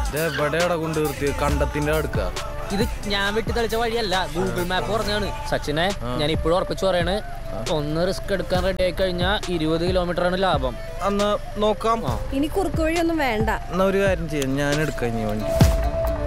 എവിടെയാടാ കൊണ്ട് നിർത്തി കണ്ടത്തിന്റെ അടുക്ക ഇത് ഞാൻ വെട്ടി തെളിച്ച വഴിയല്ല, ഗൂഗിൾ മാപ്പ് പറഞ്ഞാണ്. സച്ചിനെ ഞാൻ ഇപ്പോഴും ഉറപ്പിച്ചു പറയാണ്, ഒന്ന് റിസ്ക് എടുക്കാൻ റെഡി ആയി കഴിഞ്ഞാൽ 20 കിലോമീറ്റർ ആണ് ലാഭം. അന്ന് നോക്കാം. ഇനി കുറുക്ക് വഴിയൊന്നും വേണ്ട. എന്നാ ഒരു കാര്യം ചെയ്യാം, ഞാൻ എടുക്കാം ഇനി വണ്ടി.